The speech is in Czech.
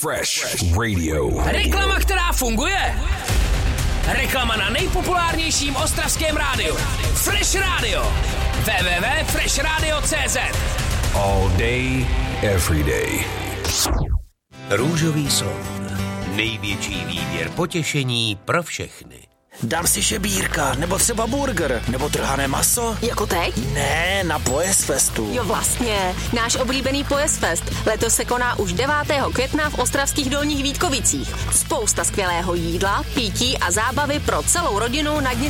Fresh Radio. Reklama, která funguje. Reklama na nejpopulárnějším ostravském rádiu. Fresh Radio. www.freshradio.cz. All day, every day. Růžový slon. Největší výběr potěšení pro všechny. Dám si šebírka, nebo třeba burger, nebo trhané maso. Jako teď? Ne, na Pojes Festu. Jo, vlastně. Náš oblíbený Pojes Fest letos se koná už 9. května v ostravských Dolních Vítkovicích. Spousta skvělého jídla, pití a zábavy pro celou rodinu na dně